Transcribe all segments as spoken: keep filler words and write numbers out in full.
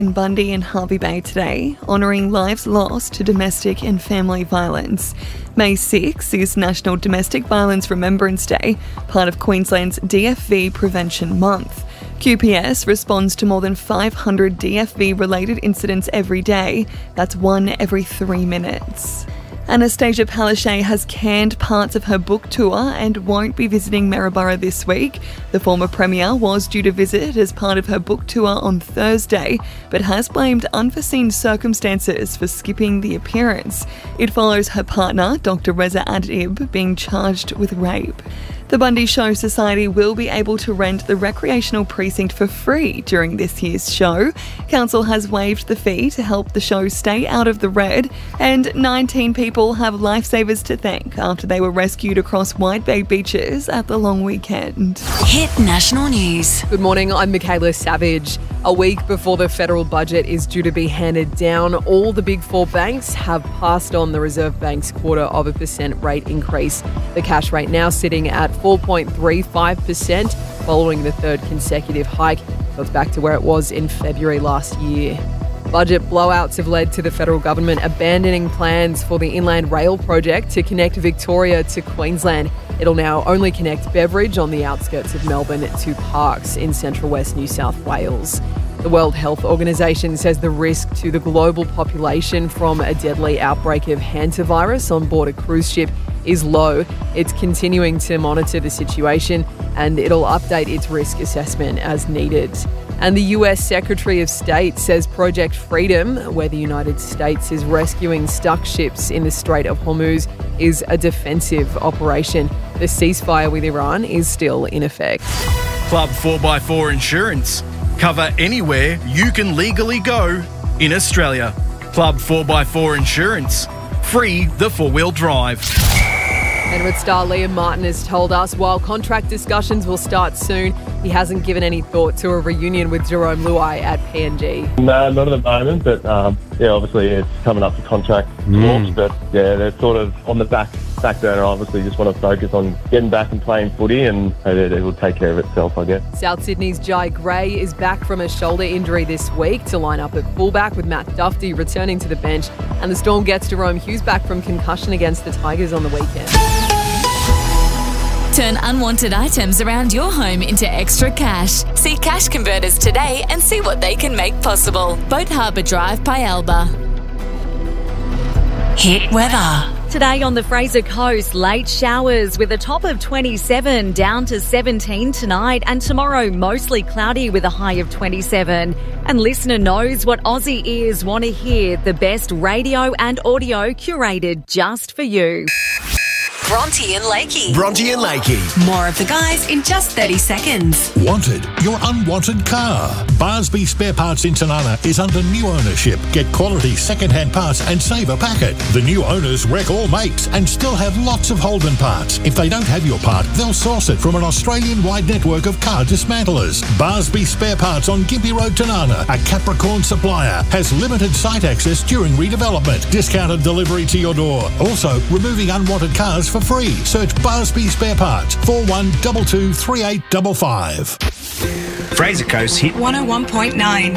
in Bundy and Harvey Bay today, honouring lives lost to domestic and family violence. May sixth is National Domestic Violence Remembrance Day, part of Queensland's D F V Prevention Month. Q P S responds to more than five hundred D F V-related incidents every day. That's one every three minutes. Anastasia Palaszczuk has canned parts of her book tour and won't be visiting Maryborough this week. The former Premier was due to visit as part of her book tour on Thursday, but has blamed unforeseen circumstances for skipping the appearance. It follows her partner, Doctor Reza Adib, being charged with rape. The Bundy Show Society will be able to rent the recreational precinct for free during this year's show. Council has waived the fee to help the show stay out of the red, and nineteen people have lifesavers to thank after they were rescued across White Bay beaches at the long weekend. Hit National News. Good morning, I'm Michaela Savage. A week before the federal budget is due to be handed down, all the big four banks have passed on the Reserve Bank's quarter of a percent rate increase. The cash rate now sitting at four point three five percent following the third consecutive hike. So it's back to where it was in February last year. Budget blowouts have led to the federal government abandoning plans for the Inland Rail project to connect Victoria to Queensland. It'll now only connect Beveridge on the outskirts of Melbourne to Parkes in central west New South Wales. The World Health Organization says the risk to the global population from a deadly outbreak of hantavirus on board a cruise ship is low. It's continuing to monitor the situation and it'll update its risk assessment as needed. And the U S Secretary of State says Project Freedom, where the United States is rescuing stuck ships in the Strait of Hormuz, is a defensive operation. The ceasefire with Iran is still in effect. Club four by four Insurance. Cover anywhere you can legally go in Australia. Club four by four Insurance. Free the four-wheel drive. Penrith star Liam Martin has told us while contract discussions will start soon, he hasn't given any thought to a reunion with Jerome Luai at P N G. No, not at the moment, but um, yeah, obviously it's coming up to contract Mm. talks, but yeah, they're sort of on the back back burner. Obviously, just want to focus on getting back and playing footy, and it, it will take care of itself, I guess. South Sydney's Jai Gray is back from a shoulder injury this week to line up at fullback with Matt Duffy returning to the bench, and the Storm gets Jerome Hughes back from concussion against the Tigers on the weekend. Turn unwanted items around your home into extra cash. See Cash Converters today and see what they can make possible. Boat Harbour Drive, Pyalba. Hit weather. Today on the Fraser Coast, late showers with a top of twenty-seven, down to seventeen tonight, and tomorrow mostly cloudy with a high of twenty-seven. And listener knows what Aussie ears want to hear, the best radio and audio curated just for you. Bronte and Lakey. Bronte and Lakey. More of the guys in just thirty seconds. Wanted, your unwanted car. Barsby Spare Parts in Tanana is under new ownership. Get quality second-hand parts and save a packet. The new owners wreck all makes and still have lots of Holden parts. If they don't have your part, they'll source it from an Australian-wide network of car dismantlers. Barsby Spare Parts on Gympie Road, Tanana, a Capricorn supplier, has limited site access during redevelopment. Discounted delivery to your door. Also, removing unwanted cars for free. Search Barsby Spare Parts, four one two two three eight five five. Fraser Coast hit one oh one point nine.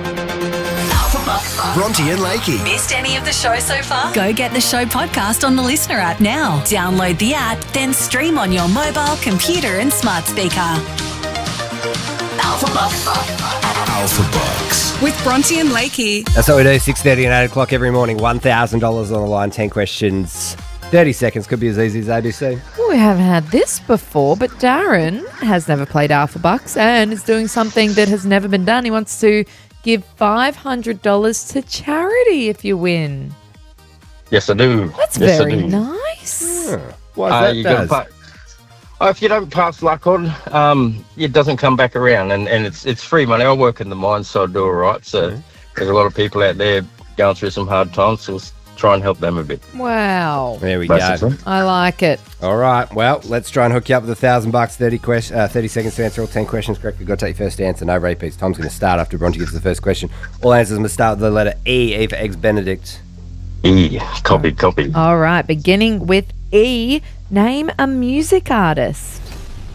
Bronte and Lakey. Missed any of the show so far? Go get the show podcast on the Listener app now. Download the app, then stream on your mobile, computer and smart speaker. Alpha Bucks. Alpha Bucks. With Bronte and Lakey. That's what we do, six thirty and eight o'clock every morning. one thousand dollars on the line, ten questions. thirty seconds, could be as easy as A B C. Well, we haven't had this before, but Darren has never played Alpha Bucks and is doing something that has never been done. He wants to give five hundred dollars to charity if you win. Yes, I do. That's yes, very I do. nice. Yeah. Why Uh, is you that, gotta Daz? pa- oh, if you don't pass luck on, um, it doesn't come back around, and, and it's it's free money. I work in the mines, so I do all right. So Mm-hmm. there's a lot of people out there going through some hard times, so let's try and help them a bit. Wow. There we Basically. go. I like it. All right, well, let's try and hook you up with a thousand bucks, thirty, quest- uh, thirty seconds to answer all ten questions correct. You've got to take your first answer, no repeats. Tom's going to start after Bronte gives the first question. All answers must start with the letter E, E for Eggs Benedict. E, copy, copy. All right, beginning with E, name a music artist.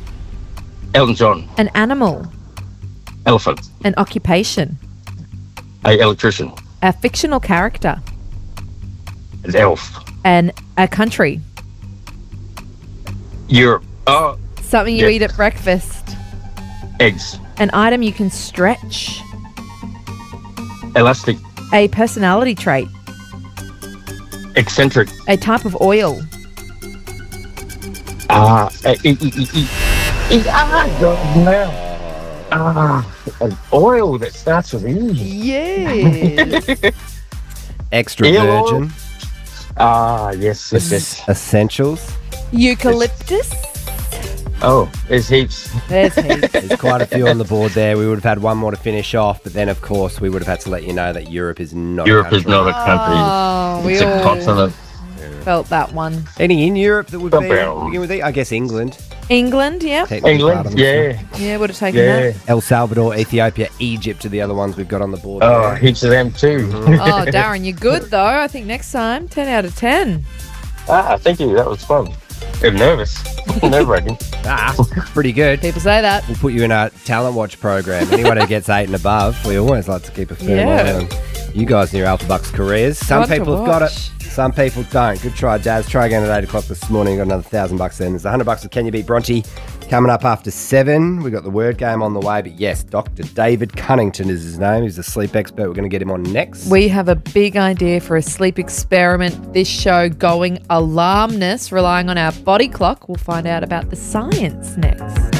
Elton John, An animal. elephant, An occupation. A electrician. A fictional character. An elf. And a country. Europe. Oh, Something you Yeah. eat at breakfast. eggs. An item you can stretch. Elastic. A personality trait. Eccentric. A type of oil. Ah, uh, e- e- e- e- e- ah, God, no. Ah, an oil that starts with E. Yes. Extra Eel oil? virgin. Ah, yes, yes, yes. Essentials. Eucalyptus. Oh, there's heaps. There's heaps. There's quite a few on the board there. We would have had one more to finish off, but then, of course, we would have had to let you know that Europe is not Europe a country. is not a country. Oh, we it's a all continent. felt that one. Any in Europe that would be About- begin with E? I guess England. England, yeah. Technically part of England, them, yeah. Yeah, would have taken Yeah. El Salvador, Ethiopia, Egypt are the other ones we've got on the board. Oh, there. heaps of them too. that. Oh, Darren, you're good though. I think next time, ten out of ten. Ah, thank you. That was fun. I'm nervous. Nerve-wracking. Ah, pretty good. People say that. We'll put you in our talent watch program. Anyone who gets eight and above, we always like to keep a firm Yeah. eye on you guys in your Alpha Bucks careers. Some Fun to people have got it, watch. some people don't. Good try, Jazz. Try again at eight o'clock this morning. Got another thousand bucks then. There's a hundred bucks with Can You Beat Bronte coming up after seven. We've got the word game on the way, but yes, Doctor David Cunnington is his name. He's a sleep expert. We're going to get him on next. We have a big idea for a sleep experiment this show going alarmness, relying on our body clock. We'll find out about the science next.